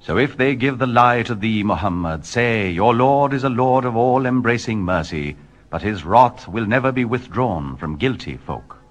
So if they give the lie to thee, Muhammad, say, your Lord is a Lord of all-embracing mercy, but his wrath will never be withdrawn from guilty folk.